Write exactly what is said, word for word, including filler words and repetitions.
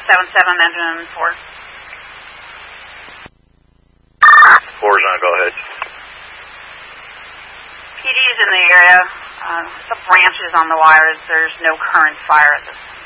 seven seven, engine four. Four's on, go ahead. P D's in the area. Uh, some branches on the wires. There's no current fire at this